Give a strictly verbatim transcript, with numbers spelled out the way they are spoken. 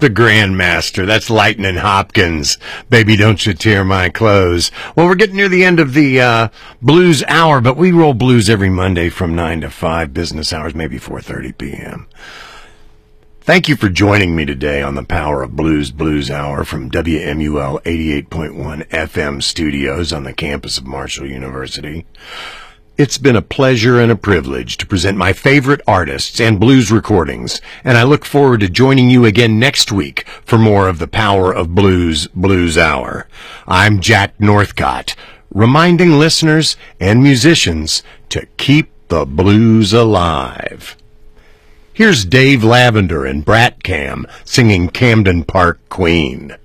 The Grandmaster. That's Lightning Hopkins. Baby, don't you tear my clothes. Well, we're getting near the end of the uh, blues hour, but we roll blues every Monday from nine to five, business hours, maybe four thirty p.m. Thank you for joining me today on the Power of Blues Blues Hour from W M U L eighty-eight point one F M studios on the campus of Marshall University. It's been a pleasure and a privilege to present my favorite artists and blues recordings, and I look forward to joining you again next week for more of the Power of Blues Blues Hour. I'm Jack Northcott, reminding listeners and musicians to keep the blues alive. Here's Dave Lavender and Brat Cam singing Camden Park Queen.